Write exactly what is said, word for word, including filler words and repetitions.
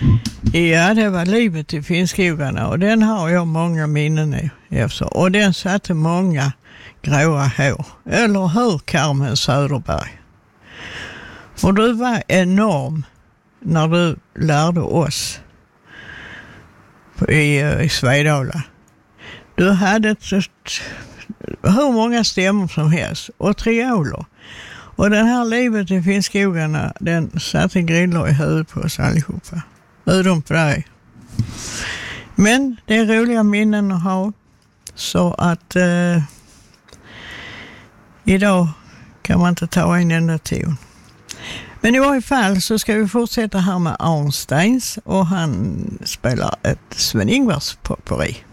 Ja, det var Livet i Finnskogarna och den har jag många minnen efter. Och den satte många gråa hår. Eller hur, Carmen Söderberg? Och du var enorm när du lärde oss i, i Svedala. Du hade ett, ett, hur många stämmor som helst och trioler. Och den här Livet i Finnskogarna, den satte griller i huvudet på oss allihopa. Utom på dig. Men det är roliga minnen att ha. Så att eh, idag kan man inte ta en enda ton. Men i varje fall så ska vi fortsätta här med Arnsteins och han spelar ett Sven-Ingvars potpourri.